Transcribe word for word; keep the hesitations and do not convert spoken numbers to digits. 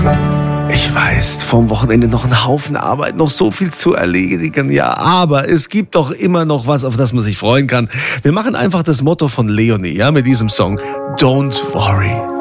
Ich weiß, vom Wochenende noch ein Haufen Arbeit, noch so viel zu erledigen, ja, aber es gibt doch immer noch was, auf das man sich freuen kann. Wir machen einfach das Motto von Leonie, ja, mit diesem Song Don't Worry.